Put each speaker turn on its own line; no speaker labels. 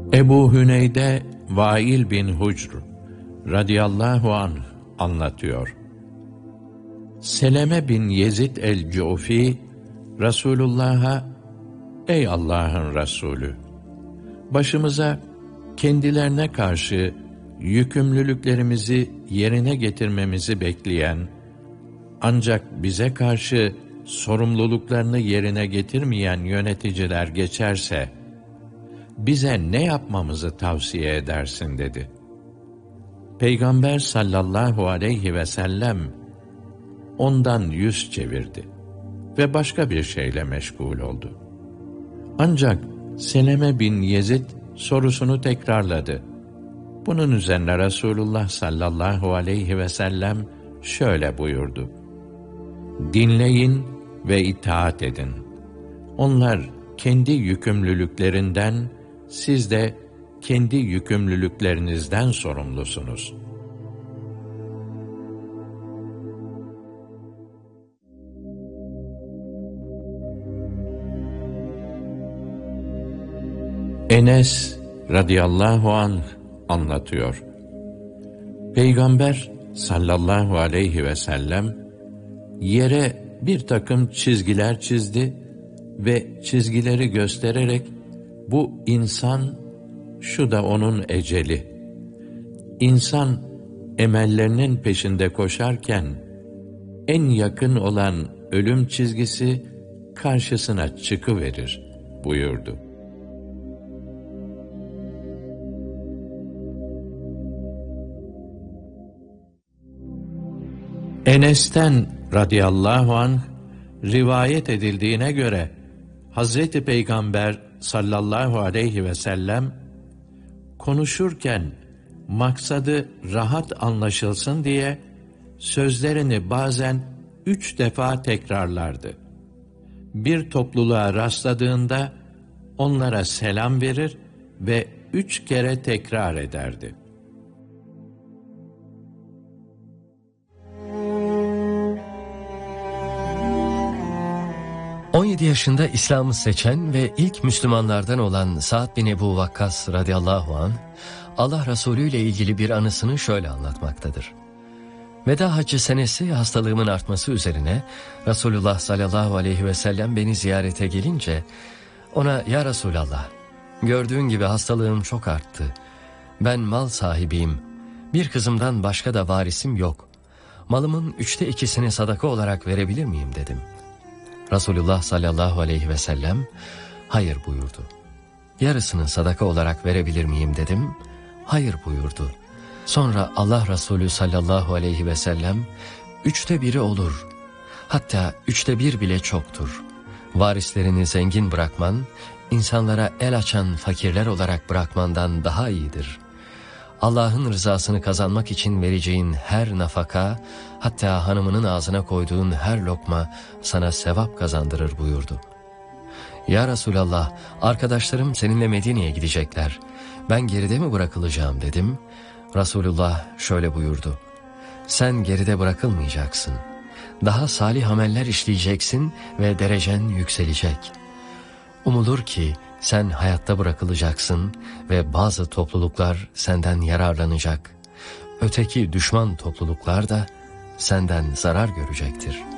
Ebu Hüneyde Vail bin Hucr radıyallahu anh anlatıyor. Seleme bin Yezid el-Cufi Resulullah'a, ey Allah'ın Resulü, başımıza kendilerine karşı yükümlülüklerimizi yerine getirmemizi bekleyen, ancak bize karşı sorumluluklarını yerine getirmeyen yöneticiler geçerse, bize ne yapmamızı tavsiye edersin dedi. Peygamber sallallahu aleyhi ve sellem ondan yüz çevirdi ve başka bir şeyle meşgul oldu. Ancak Seleme bin Yezid sorusunu tekrarladı. Bunun üzerine Resulullah sallallahu aleyhi ve sellem şöyle buyurdu: dinleyin ve itaat edin. Onlar kendi yükümlülüklerinden, siz de kendi yükümlülüklerinizden sorumlusunuz. Enes radıyallahu anh anlatıyor. Peygamber sallallahu aleyhi ve sellem yere bir takım çizgiler çizdi ve çizgileri göstererek, bu insan, şu da onun eceli. İnsan emellerinin peşinde koşarken en yakın olan ölüm çizgisi karşısına çıkıverir buyurdu. Enes'ten radıyallahu anh rivayet edildiğine göre Hazreti Peygamber sallallahu aleyhi ve sellem konuşurken maksadı rahat anlaşılsın diye sözlerini bazen 3 defa tekrarlardı. Bir topluluğa rastladığında onlara selam verir ve 3 kere tekrar ederdi.
...17 yaşında İslam'ı seçen ve ilk Müslümanlardan olan Sa'd bin Ebu Vakkas radıyallahu anh, Allah Resulü ile ilgili bir anısını şöyle anlatmaktadır. Veda haccı senesi hastalığımın artması üzerine Resulullah sallallahu aleyhi ve sellem beni ziyarete gelince ona, ya Resulallah, gördüğün gibi hastalığım çok arttı. Ben mal sahibiyim. Bir kızımdan başka da varisim yok. Malımın 2/3'sini sadaka olarak verebilir miyim dedim. Resulullah sallallahu aleyhi ve sellem hayır buyurdu. Yarısını sadaka olarak verebilir miyim dedim. Hayır buyurdu. Sonra Allah Resulü sallallahu aleyhi ve sellem 1/3 olur. Hatta 1/3 bile çoktur. Varislerini zengin bırakman, insanlara el açan fakirler olarak bırakmandan daha iyidir. Allah'ın rızasını kazanmak için vereceğin her nafaka, hatta hanımının ağzına koyduğun her lokma sana sevap kazandırır buyurdu. Ya Resulallah, arkadaşlarım seninle Medine'ye gidecekler. Ben geride mi bırakılacağım dedim. Resulullah şöyle buyurdu: sen geride bırakılmayacaksın. Daha salih ameller işleyeceksin ve derecen yükselecek. Umulur ki sen hayatta bırakılacaksın ve bazı topluluklar senden yararlanacak. Öteki düşman topluluklar da senden zarar görecektir.